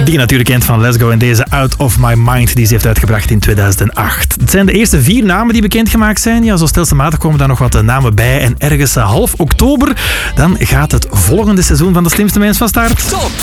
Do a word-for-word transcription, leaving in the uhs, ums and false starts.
Die je natuurlijk kent van Let's Go en deze Out of My Mind die ze heeft uitgebracht in tweeduizend acht. Het zijn de eerste vier namen die bekendgemaakt zijn. Ja, zo stelselmatig komen daar nog wat namen bij. En ergens half oktober, dan gaat het volgende seizoen van De Slimste Mens van start. Top